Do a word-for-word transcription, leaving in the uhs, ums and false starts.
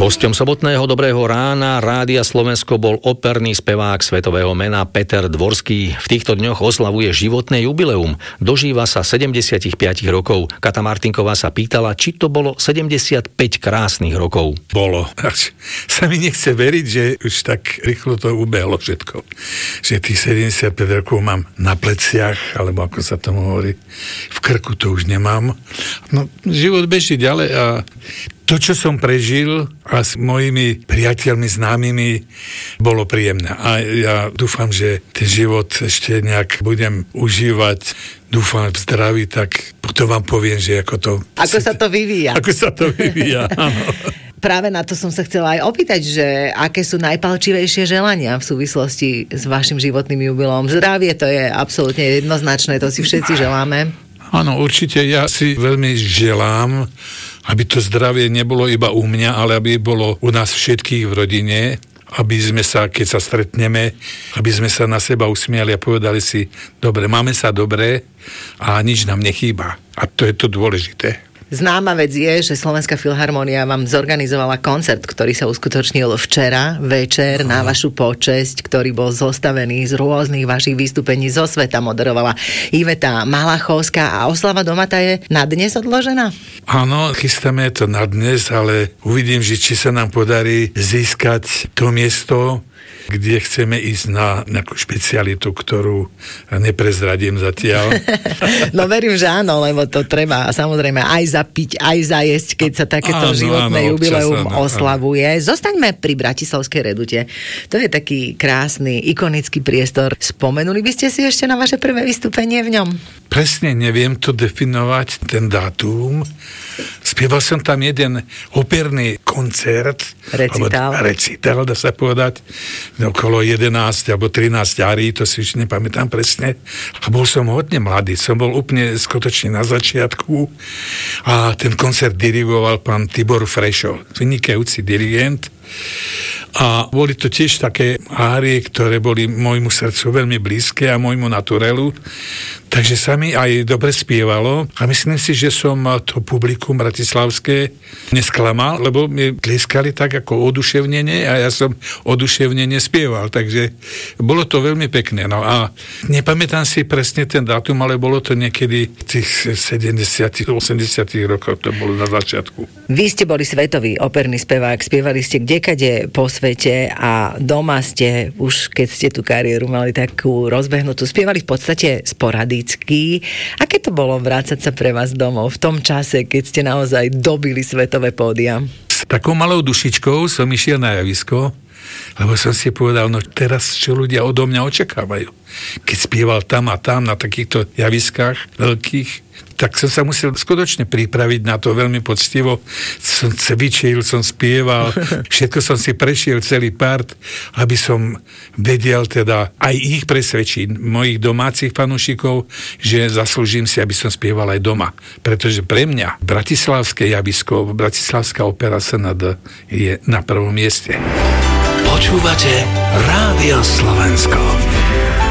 Hosťom sobotného Dobrého rána Rádia Slovensko bol operný spevák svetového mena Peter Dvorský. V týchto dňoch oslavuje životné jubileum. Dožíva sa sedemdesiatpäť rokov. Kata Martinková sa pýtala, či to bolo sedemdesiatpäť krásnych rokov. Bolo. Až sa mi nechce veriť, že už tak rýchlo to ubehlo všetko. Že tých sedemdesiatpäť rokov mám na pleciach, alebo ako sa tomu hovorí, v krku to už nemám. No, život beží ďalej a to, čo som prežil a s mojimi priateľmi, známymi, bolo príjemné. A ja dúfam, že ten život ešte nejak budem užívať. Dúfam v zdraví, tak to vám poviem, že ako to... Ako sa to vyvíja. Ako sa to vyvíja, áno. Práve na to som sa chcela aj opýtať, že aké sú najpalčivejšie želania v súvislosti s vašim životným jubilom. Zdravie, to je absolútne jednoznačné, to si všetci želáme. Áno, určite ja si veľmi želám, aby to zdravie nebolo iba u mňa, ale aby bolo u nás všetkých v rodine, aby sme sa, keď sa stretneme, aby sme sa na seba usmiali a povedali si, dobre, máme sa dobre a nič nám nechýba. A to je to dôležité. Známa vec je, že Slovenská filharmónia vám zorganizovala koncert, ktorý sa uskutočnil včera večer na vašu počesť, ktorý bol zostavený z rôznych vašich vystúpení zo sveta. Moderovala Iveta Malachovská a oslava doma tá je na dnes odložená? Áno, chystáme to na dnes, ale uvidím, že či sa nám podarí získať to miesto, kde chceme ísť na nejakú špecialitu, ktorú neprezradím zatiaľ. No verím, že áno, lebo to treba samozrejme aj zapiť, aj zajesť, keď sa takéto áno, životné áno, jubileum áno, oslavuje. Áno. Zostaňme pri Bratislavskej Redute. To je taký krásny, ikonický priestor. Spomenuli by ste si ešte na vaše prvé vystúpenie v ňom? Presne neviem to definovať, ten dátum. Spieval som tam jeden operný koncert. Recital. Alebo recital, dá sa povedať. Okolo jedenásť alebo trinásť ári, to si už nepamätám presne. A bol som hodne mladý, som bol úplne skutočne na začiatku a ten koncert dirigoval pán Tibor Frešo, vynikajúci dirigent. A boli to tiež také árie, ktoré boli môjmu srdcu veľmi blízke a môjmu naturelu. Takže sa mi aj dobre spievalo a myslím si, že som to publikum bratislavské nesklamal, lebo mi tlieskali tak ako oduševnenie a ja som oduševnenie spieval, takže bolo to veľmi pekné. No a nepamätám si presne ten dátum, ale bolo to niekedy tých sedemdesiatych osemdesiatych rokov, to bolo na začiatku. Vy ste boli svetový operný spevák, spievali ste kdekade po svete a doma ste, už keď ste tú kariéru mali takú rozbehnutú, spievali v podstate sporadicky. Aké to bolo vrácať sa pre vás domov v tom čase, keď ste naozaj dobili svetové pódia? S takou malou dušičkou som išiel na javisko, lebo som si povedal, no teraz čo ľudia odo mňa očakávajú. Keď spieval tam a tam na takýchto javiskách veľkých, tak som sa musel skutočne pripraviť na to veľmi poctivo. Som cvičil, som spieval, všetko som si prešiel celý part, aby som vedel teda aj ich presvedčiť, mojich domácich fanúšikov, že zaslúžim si, aby som spieval aj doma. Pretože pre mňa bratislavské javisko, bratislavská opera es en dé je na prvom mieste. Počúvate Rádio Slovensko.